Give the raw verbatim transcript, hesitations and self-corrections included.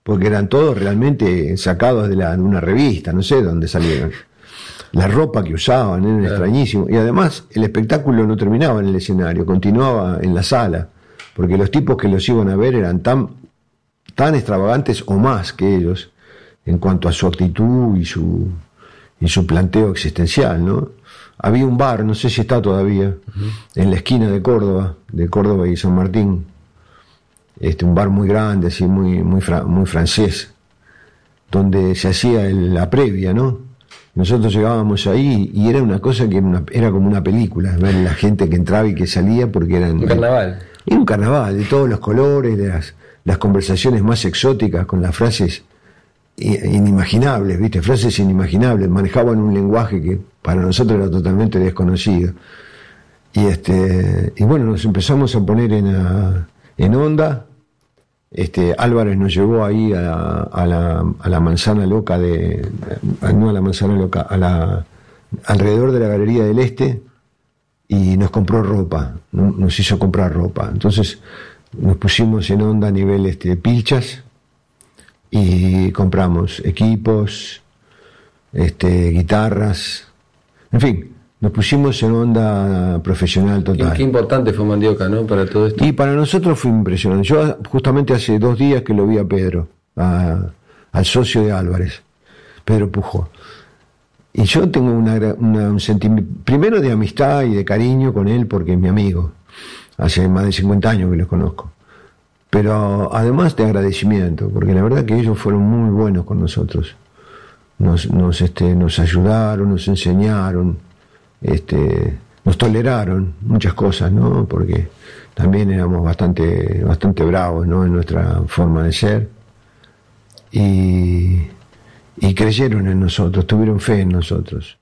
porque eran todos realmente sacados de, la, de una revista, no sé de dónde salieron. La ropa que usaban era claro. extrañísimo. Y además el espectáculo no terminaba en el escenario, continuaba en la sala, porque los tipos que los iban a ver eran tan, tan extravagantes o más que ellos en cuanto a su actitud y su, y su planteo existencial, ¿no? Había un bar, no sé si está todavía, uh-huh. en la esquina de Córdoba, de Córdoba y San Martín, este, un bar muy grande, así muy, muy, fra- muy francés, donde se hacía el, la previa, ¿no? Nosotros llegábamos ahí y era una cosa que era, una, era como una película, ver la gente que entraba y que salía, porque eran un carnaval. Era un carnaval de todos los colores, de las, las conversaciones más exóticas, con las frases inimaginables, ¿viste? Frases inimaginables, manejaban un lenguaje que para nosotros era totalmente desconocido. Y este y bueno, nos empezamos a poner en, a, en onda. Este, Álvarez nos llevó ahí a, a, la, a la manzana loca de, no a la manzana loca, a la, alrededor de la Galería del Este, y nos compró ropa, nos hizo comprar ropa. Entonces nos pusimos en onda a nivel este, pilchas, y compramos equipos, este, guitarras, en fin, nos pusimos en onda profesional total. Qué, qué importante fue Mandioca, ¿no? Para todo esto. Y para nosotros fue impresionante. Yo justamente hace dos días que lo vi a Pedro, a, al socio de Álvarez, Pedro Pujol. Y yo tengo una, una, un sentimiento, primero de amistad y de cariño con él, porque es mi amigo. Hace más de cincuenta años que los conozco. Pero además de agradecimiento, porque la verdad que ellos fueron muy buenos con nosotros. Nos, nos, este, nos ayudaron, nos enseñaron, este, nos toleraron muchas cosas, ¿no? Porque también éramos bastante, bastante bravos, ¿no? En nuestra forma de ser. Y, y creyeron en nosotros, tuvieron fe en nosotros.